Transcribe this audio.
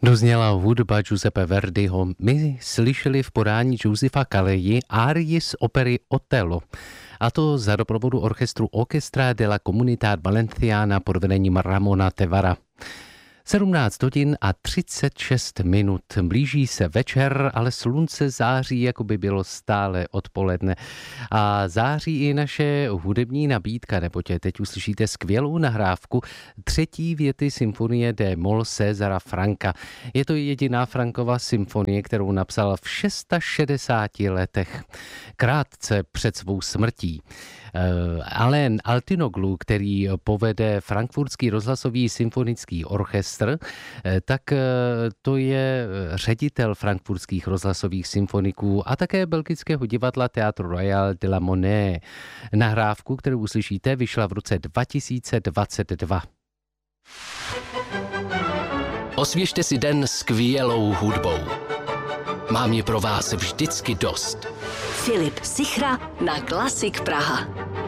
Dozněla hudba Giuseppe Verdiho. My slyšeli v podání Josefa Calleji árii z opery Otello. A to za doprovodu orchestru Orchestra della Comunità Valenciana pod vedením Ramona Tevara. 17 hodin a 36 minut. Blíží se večer, ale slunce září, jako by bylo stále odpoledne. A září i naše hudební nabídka, neboť teď uslyšíte skvělou nahrávku třetí věty symfonie de Moll Césara Franka. Je to jediná Frankova symfonie, kterou napsal v 660 letech, krátce před svou smrtí. Alain Altinoglu, který povede Frankfurtský rozhlasový symfonický orchestr, tak to je ředitel frankfurtských rozhlasových symfoniků a také belgického divadla Théâtre Royal de la Monnaie. Nahrávku, kterou uslyšíte, vyšla v roce 2022. Osvěžte si den skvělou hudbou. Mám ji pro vás vždycky dost. Filip Sichra na Klasik Praha.